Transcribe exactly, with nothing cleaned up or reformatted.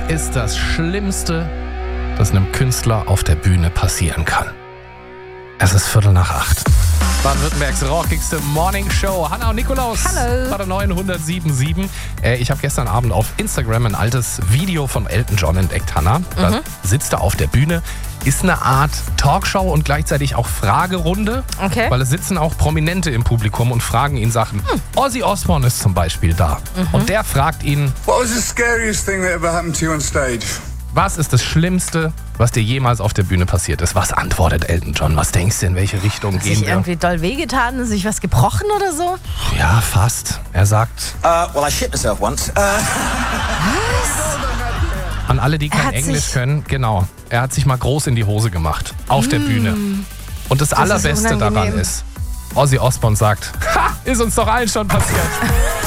ist das Schlimmste, das einem Künstler auf der Bühne passieren kann? Es ist Viertel nach acht. Baden-Württembergs rockigste Morning Show. Hanna und Nikolaus. Hallo. Bei der neunhundertsieben Komma sieben. Äh, ich habe gestern Abend auf Instagram ein altes Video von Elton John entdeckt, Hanna. Da Mhm. sitzt er auf der Bühne. Ist eine Art Talkshow und gleichzeitig auch Fragerunde. Okay. Weil es sitzen auch Prominente im Publikum und fragen ihn Sachen. Hm. Ozzy Osbourne ist zum Beispiel da. Mhm. Und der fragt ihn, What was the scariest thing that ever happened to you on stage? was ist das Schlimmste, was dir jemals auf der Bühne passiert ist? Was antwortet Elton John? Was denkst du, in welche Richtung Hat gehen sich wir? irgendwie doll wehgetan, sich was gebrochen oder so? Ja, fast. Er sagt, Uh, well, I shit myself once. Uh, an alle, die Er kein hat Englisch sich- können, genau. Er hat sich mal groß in die Hose gemacht. Auf der Bühne. Und das, ist Allerbeste daran unangenehm. ist, Ozzy Osbourne sagt, ha, ist uns doch allen schon passiert.